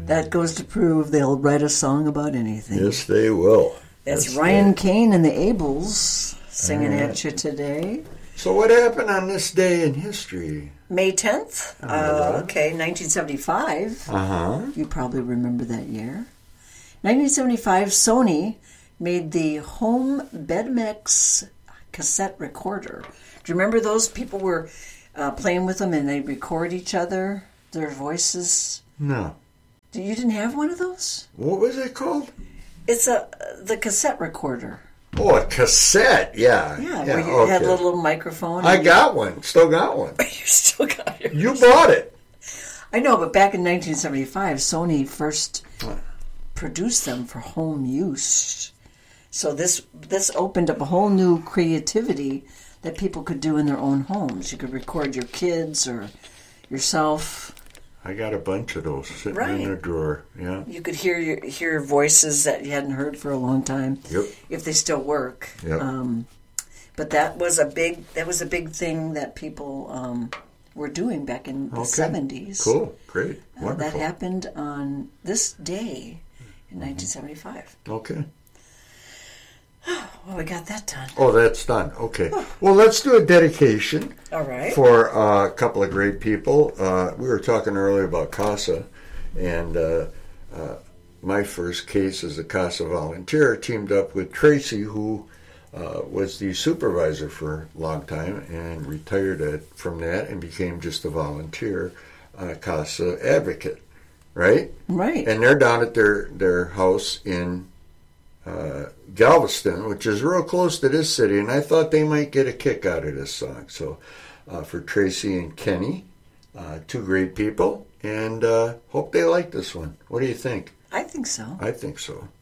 That goes to prove they'll write a song about anything. Yes, they will. That's Ryan Kane and the Ables singing at you today. So what happened on this day in history? May 10th? 1975. You probably remember that year. 1975, Sony made the home Betamax cassette recorder. Do you remember those? People were playing with them and they'd record each other, their voices. No. You didn't have one of those? What was it called? It's the cassette recorder. Oh, a cassette, yeah. Yeah, where you had a little microphone. I got one. Still got one. You still got it. You bought it. I know, but back in 1975, Sony first produced them for home use. So this opened up a whole new creativity that people could do in their own homes. You could record your kids or yourself. I got a bunch of those sitting in a drawer. Yeah. You could hear voices that you hadn't heard for a long time. Yep. If they still work. Yep. But that was a big thing that people were doing back in the 70s. Cool. Great. Wonderful. That happened on this day in 1975. Okay. Well, we got that done. Oh, that's done. Okay. Well, let's do a dedication. All right. For a couple of great people. We were talking earlier about CASA, and my first case as a CASA volunteer teamed up with Tracy, who was the supervisor for a long time and retired from that and became just a volunteer CASA advocate, right? Right. And they're down at their house in Galveston, which is real close to this city, and I thought they might get a kick out of this song. So for Tracy and Kenny, two great people, and hope they like this one. What do you think? I think so. I think so.